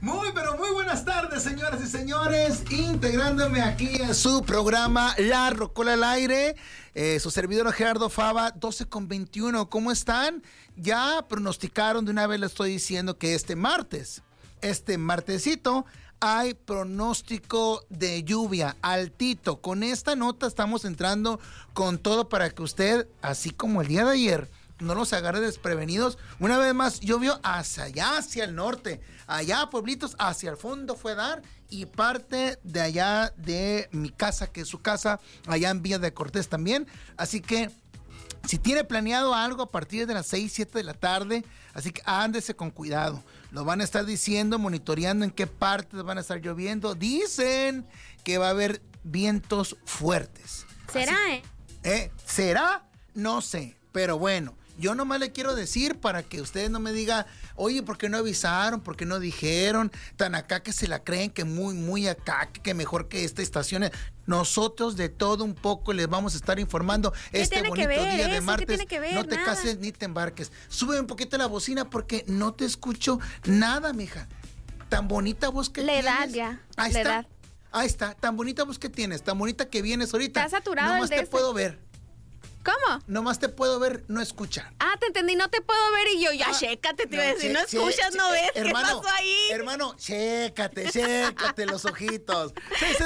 Muy, pero muy buenas tardes, señoras y señores. Integrándome aquí en su programa La Rocola al Aire. Su servidor Gerardo Fava, 12:21. ¿Cómo están? Ya pronosticaron, de una vez les estoy diciendo que este martesito, hay pronóstico de lluvia altito. Con esta nota estamos entrando con todo para que usted, así como el día de ayer, no los agarre desprevenidos. Una vez más llovió hacia allá, hacia el norte, allá pueblitos, hacia el fondo fue a dar, y parte de allá de mi casa, que es su casa, allá en Villa de Cortés también. Así que si tiene planeado algo a partir de las 6, 7 de la tarde, así que ándese con cuidado. Lo van a estar diciendo, monitoreando en qué partes van a estar lloviendo. Dicen que va a haber vientos fuertes. ¿Será, ¿Será? No sé, pero bueno. Yo nomás le quiero decir para que ustedes no me digan, oye, ¿por qué no avisaron? ¿Por qué no dijeron? Tan acá que se la creen, que muy acá, que mejor que esta estación. Nosotros de todo un poco les vamos a estar informando este bonito día de martes. ¿Qué tiene que ver? No te cases ni te embarques. Sube un poquito la bocina porque no te escucho nada, mija. Tan bonita voz que tienes. La edad ya. Ahí está. Ahí está. Tan bonita voz que tienes. Tan bonita que vienes ahorita. Está saturado nomás el te puedo ver. ¿Cómo? Nomás te puedo ver, no escuchar. Ah, te entendí, no te puedo ver y yo, chécate, te iba a decir, no escuchas, no ves, hermano, ¿qué pasó ahí? Hermano, chécate los ojitos.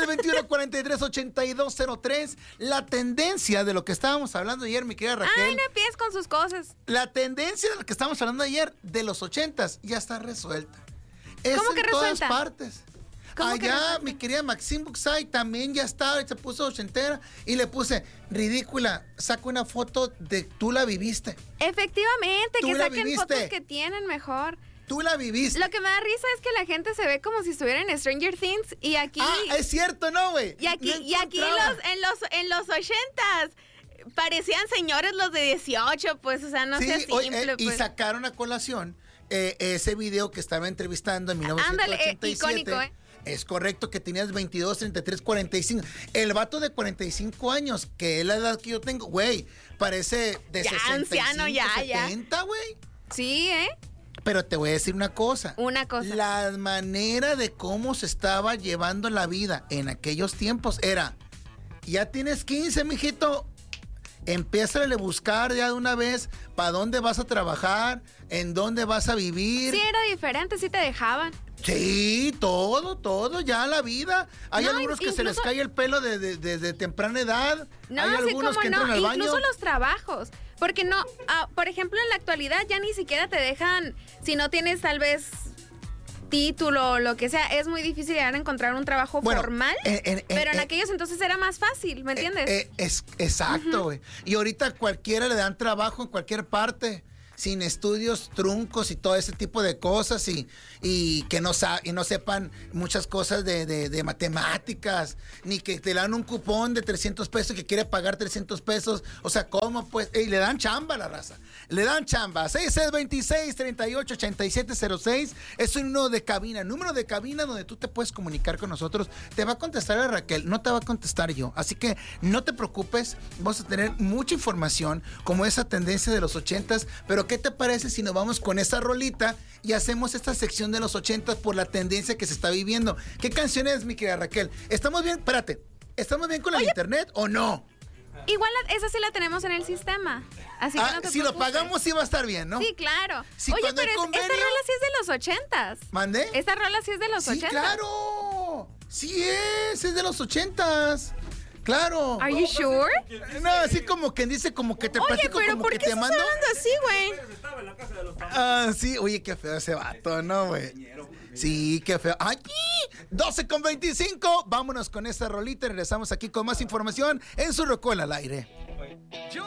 621-43-8203, la tendencia de lo que estábamos hablando ayer, mi querida Raquel. Ay, no empieces con sus cosas. La tendencia de lo que estábamos hablando ayer, de los 80s, ya está resuelta. ¿Cómo que resuelta? En todas partes. Allá, mi querida Maxine Buxay también ya estaba, se puso ochentera y le puse, ridícula, saca una foto de tú la viviste. Efectivamente, tú que la saquen viviste. fotos que tienen mejor. Tú la viviste. Lo que me da risa es que la gente se ve como si estuviera en Stranger Things y aquí... Ah, es cierto, ¿no, güey? Y aquí en los 80s parecían señores los de 18, pues, o sea, no sé simple. Y pues. sacaron a colación ese video que estaba entrevistando en 1987. Ándale, icónico, Es correcto, que tenías 22, 33, 45. El vato de 45 años, que es la edad que yo tengo, güey, parece de ya 65, anciano, 70, güey. Sí, Pero te voy a decir una cosa. La manera de cómo se estaba llevando la vida en aquellos tiempos era, ya tienes 15, mijito, empiézale a buscar ya de una vez para dónde vas a trabajar, en dónde vas a vivir. Sí, era diferente, sí te dejaban. Sí, todo, ya la vida. Hay algunos que se les cae el pelo desde temprana edad. No, hay algunos que entran al baño. Incluso los trabajos. Porque no, por ejemplo, en la actualidad ya ni siquiera te dejan, si no tienes tal vez título o lo que sea, es muy difícil llegar a encontrar un trabajo formal. Pero en aquellos entonces era más fácil, ¿me entiendes? Exacto, güey. Y ahorita cualquiera le dan trabajo en cualquier parte, sin estudios truncos y todo ese tipo de cosas y que no sepan muchas cosas de matemáticas, ni que te dan un cupón de 300 pesos que quiere pagar 300 pesos. O sea, ¿cómo pues? Y le dan chamba a la raza. Le dan chamba. 626-388706 es un número de cabina donde tú te puedes comunicar con nosotros. Te va a contestar a Raquel, no te va a contestar yo. Así que no te preocupes, vamos a tener mucha información como esa tendencia de los 80s, pero ¿qué te parece si nos vamos con esa rolita y hacemos esta sección de los 80 por la tendencia que se está viviendo? ¿Qué canción es, mi querida Raquel? ¿Estamos bien? Espérate. ¿Estamos bien con el internet o no? Igual esa sí la tenemos en el sistema. Así que no te si lo pagamos sí va a estar bien, ¿no? Sí, claro. Sí, oye, pero esta rola sí es de los 80s. ¿Mande? Esta rola sí es de los 80s. Sí, claro. Sí es de los 80s. Claro. Are you sure? No, así como que dice, como que te platico, pero como ¿por que qué te mando. hablando así, güey? Sí, oye, qué feo ese vato, ¿no, güey? Sí, qué feo. ¡Aquí! 12:25. Vámonos con esta rolita y regresamos aquí con más información en su Rocola al Aire. Yo